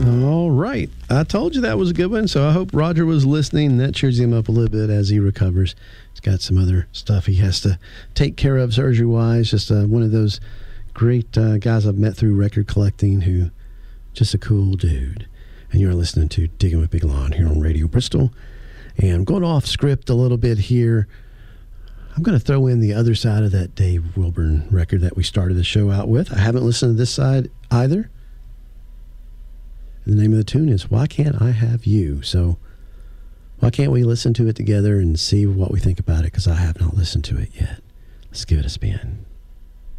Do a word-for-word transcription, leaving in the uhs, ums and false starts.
All right. I told you that was a good one, so I hope Roger was listening. That cheers him up a little bit as he recovers. He's got some other stuff he has to take care of surgery-wise. Just uh, one of those great uh, guys I've met through record collecting who just a cool dude. And you're listening to Digging with Big Lon here on Radio Bristol. And I'm going off script a little bit here. I'm going to throw in the other side of that Dave Wilburn record that we started the show out with. I haven't listened to this side either. The name of the tune is Why Can't I Have You? So why can't we listen to it together and see what we think about it? Because I have not listened to it yet. Let's give it a spin.